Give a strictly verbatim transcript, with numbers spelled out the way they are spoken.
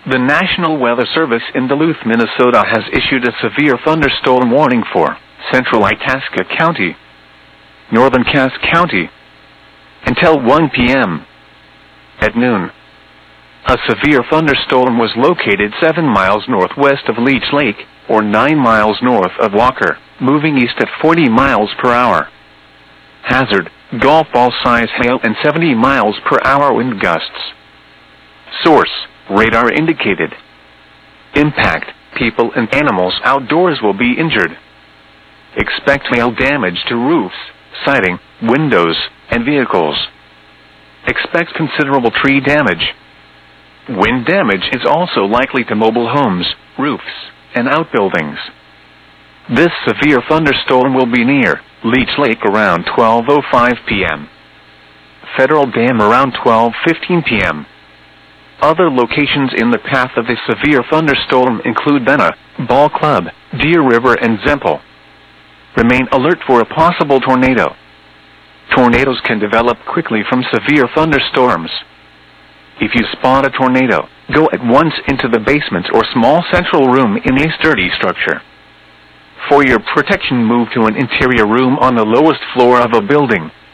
The National Weather Service in Duluth, Minnesota has issued a severe thunderstorm warning for central Itasca County, northern Cass County, until one p m At noon, a severe thunderstorm was located seven miles northwest of Leech Lake, or nine miles north of Walker, moving east at forty miles per hour. Hazard, golf ball size hail and seventy miles per hour wind gusts. Source, radar indicated. Impact, people and animals outdoors will be injured. Expect hail damage to roofs, siding, windows, and vehicles. Expect considerable tree damage. Wind damage is also likely to mobile homes, roofs, and outbuildings. This severe thunderstorm will be near Leech Lake around twelve oh five p m Federal Dam around twelve fifteen p m Other locations in the path of the severe thunderstorm include Benna, Ball Club, Deer River, and Zemple. Remain alert for a possible tornado. Tornadoes can develop quickly from severe thunderstorms. If you spot a tornado, go at once into the basement or small central room in a sturdy structure. For your protection, move to an interior room on the lowest floor of a building.